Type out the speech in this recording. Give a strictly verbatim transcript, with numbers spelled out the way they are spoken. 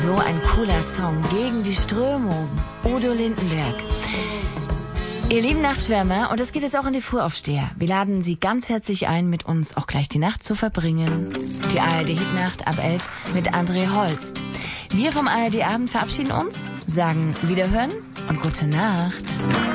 So ein cooler Song gegen die Strömung. Udo Lindenberg. Ihr lieben Nachtschwärmer, und das geht jetzt auch an die Frühaufsteher. Wir laden Sie ganz herzlich ein, mit uns auch gleich die Nacht zu verbringen. Die A R D-Hitnacht ab elf mit André Holst. Wir vom A R D-Abend verabschieden uns, sagen Wiederhören und gute Nacht.